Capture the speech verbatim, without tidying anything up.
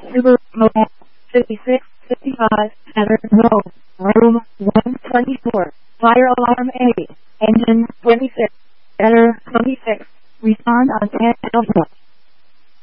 Subaru Mobile, fifty-six fifty-five, Header, no, room, one twenty-four, fire alarm A, engine, twenty-six, Header, twenty-six, respond on ten,